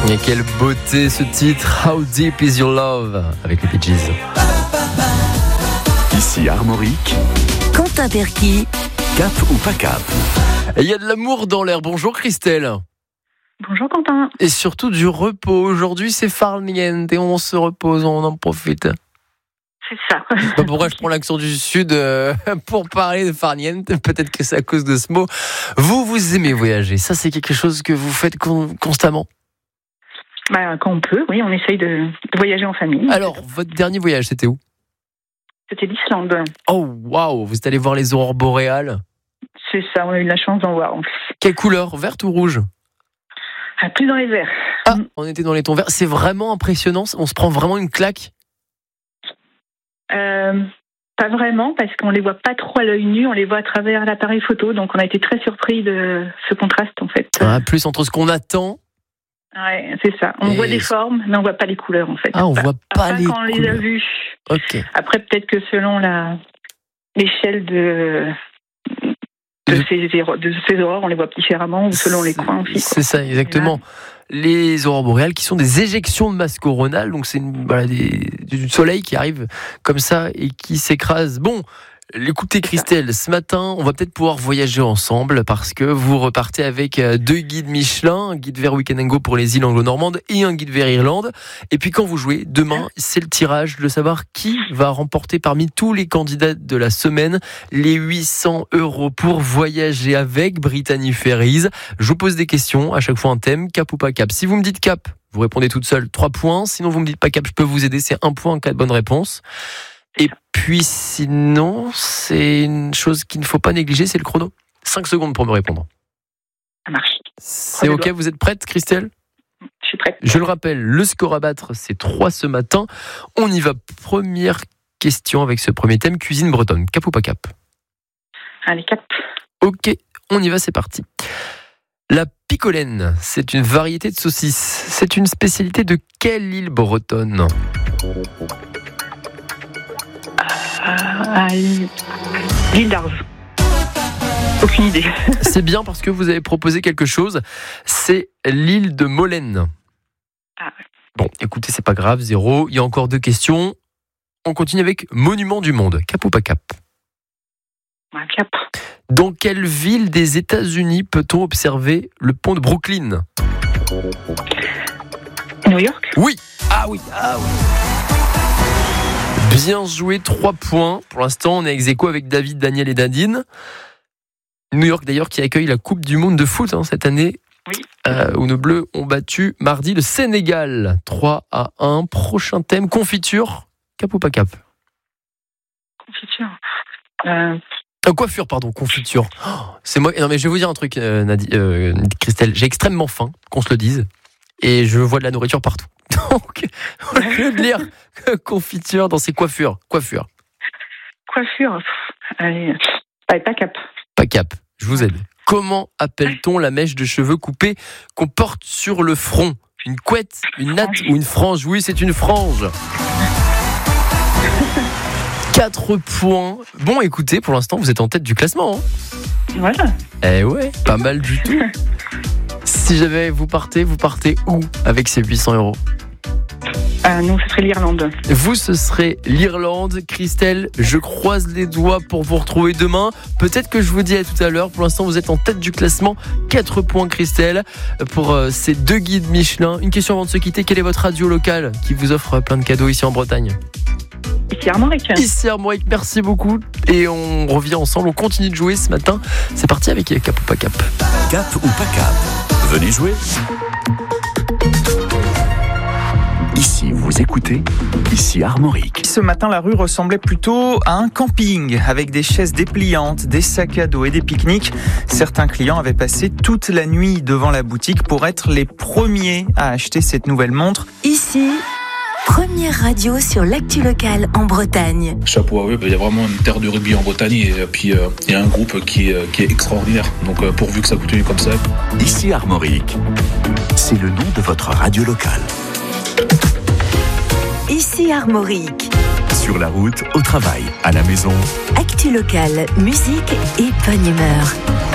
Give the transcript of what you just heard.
Et quelle beauté ce titre, How Deep Is Your Love, avec les Bee Gees. Ici Armorique, Quentin Perky, cap ou pas cap? Et il y a de l'amour dans l'air. Bonjour Christelle. Bonjour Quentin. Et surtout du repos. Aujourd'hui c'est farniente et on se repose, on en profite. C'est ça. Pourquoi je prends l'accent du sud pour parler de farniente? Peut-être que c'est à cause de ce mot. Vous aimez voyager. Ça c'est quelque chose que vous faites constamment? Quand on peut, oui, on essaye de voyager en famille. Alors, votre dernier voyage, c'était où? C'était l'Islande. Oh, waouh! Vous êtes allé voir les aurores boréales? C'est ça, on a eu de la chance d'en voir en plus. Quelle couleur? Verte ou rouge? Plus dans les verts. Ah, on était dans les tons verts. C'est vraiment impressionnant. On se prend vraiment une claque? Pas vraiment, parce qu'on les voit pas trop à l'œil nu, on les voit à travers l'appareil photo, donc on a été très surpris de ce contraste en fait. Plus entre ce qu'on attend. Ouais, c'est ça. On voit des formes, mais on voit pas les couleurs en fait. Ah, on voit pas les couleurs. Quand on les a vus. Ok. Après, peut-être que selon l'échelle de ces aurores, on les voit différemment, ou selon les coins aussi. C'est ça, exactement. Les aurores boréales qui sont des éjections de masse coronale, donc c'est du soleil qui arrive comme ça et qui s'écrase. Bon, écoutez Christelle, ce matin, on va peut-être pouvoir voyager ensemble parce que vous repartez avec 2 guides Michelin, un guide vers Weekend & Go pour les îles anglo-normandes et un guide vers Irlande. Et puis quand vous jouez, demain, c'est le tirage de savoir qui va remporter parmi tous les candidats de la semaine les 800 € pour voyager avec Brittany Ferries. Je vous pose des questions, à chaque fois un thème, cap ou pas cap. Si vous me dites cap, vous répondez toute seule, 3 points. Sinon vous me dites pas cap, je peux vous aider, c'est 1 point en cas de bonne réponse. Et puis sinon, c'est une chose qu'il ne faut pas négliger, c'est le chrono. 5 secondes pour me répondre. Ça marche. C'est ok, vous êtes prête Christelle? Je suis prête. Je le rappelle, le score à battre, c'est 3 ce matin. On y va, première question avec ce premier thème, cuisine bretonne. Cap ou pas cap? Allez, cap. Ok, on y va, c'est parti. La picolaine, c'est une variété de saucisse. C'est une spécialité de quelle île bretonne? L'île d'Arve. Aucune idée. C'est bien parce que vous avez proposé quelque chose. C'est l'île de Molène. Ah. Bon, écoutez, c'est pas grave, 0. Il y a encore 2 questions. On continue avec Monument du Monde. Cap ou pas cap? Cap. Dans quelle ville des États-Unis peut-on observer le pont de Brooklyn? New York. Oui. Ah oui. Bien joué, 3 points. Pour l'instant, on est ex-aequo avec David, Daniel et Nadine. New York, d'ailleurs, qui accueille la Coupe du Monde de foot cette année. Oui. Où nos Bleus ont battu mardi le Sénégal. 3-1. Prochain thème, confiture. Cap ou pas cap? Confiture. Coiffure, pardon, confiture. C'est moi. Non, mais je vais vous dire un truc, Christelle. J'ai extrêmement faim, qu'on se le dise. Et je vois de la nourriture partout. Donc, au lieu de lire confiture dans ces coiffures. Coiffure. Allez, pas cap. Pas cap, je vous aide. Comment appelle-t-on la mèche de cheveux coupés qu'on porte sur le front? Une couette, une natte ou une frange? Oui, c'est une frange. 4 points. Bon, écoutez, pour l'instant, vous êtes en tête du classement. Voilà. Eh ouais, pas mal du tout. Si jamais vous partez où avec ces 800 €? Nous, ce serait l'Irlande. Vous, ce serait l'Irlande. Christelle, je croise les doigts pour vous retrouver demain. Peut-être que je vous dis à tout à l'heure. Pour l'instant, vous êtes en tête du classement. 4 points, Christelle, pour ces 2 guides Michelin. Une question avant de se quitter. Quelle est votre radio locale qui vous offre plein de cadeaux ici en Bretagne? Ici Armorique. Ici Armorique, merci beaucoup. Et on revient ensemble. On continue de jouer ce matin. C'est parti avec Cap ou pas cap. Cap ou pas cap? Venez jouer. Ici, vous écoutez, ici Armorique. Ce matin, la rue ressemblait plutôt à un camping, avec des chaises dépliantes, des sacs à dos et des pique-niques. Certains clients avaient passé toute la nuit devant la boutique pour être les premiers à acheter cette nouvelle montre. Ici, première radio sur l'actu locale en Bretagne. Chapeau à eux, il y a vraiment une terre de rugby en Bretagne et puis il y a un groupe qui est extraordinaire. Donc pourvu que ça continue comme ça. Ici Armorique, c'est le nom de votre radio locale. Ici Armorique. Sur la route, au travail, à la maison. Actu locale, musique et bonne humeur.